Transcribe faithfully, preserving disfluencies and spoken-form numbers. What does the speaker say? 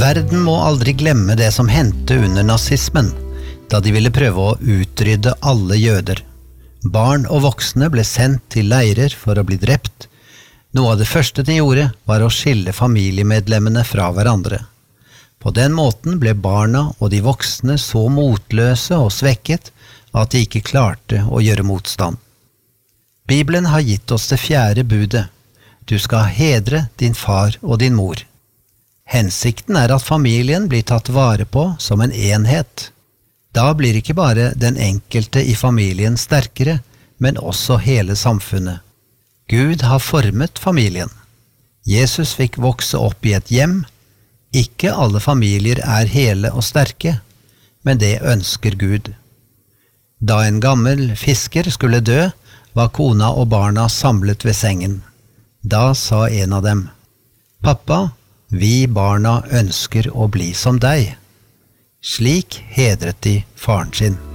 Verden må aldri glemme det som hendte under nazismen, da de ville prøve å utrydde alle jøder. Barn og voksne ble sendt til leirer for å bli drept. Noe av det første de gjorde var å skille familiemedlemmene fra hverandre. På den måten ble barna og de voksne så motløse og svekket at de ikke klarte å gjøre motstand. Bibelen har gitt oss det fjerde budet. Du skal hedre din far og din mor. Hensikten er at familien blir tatt vare på som en enhet. Da blir ikke bare den enkelte i familien sterkere, men også hele samfunnet. Gud har formet familien. Jesus fikk vokse opp i et hjem. Ikke alle familier er hele og sterke, men det ønsker Gud. Da en gammel fisker skulle dø, var kona og barna samlet ved sengen. Da sa en av dem, «Pappa, vi barna ønsker å bli som deg.» Slik hedret de faren sin.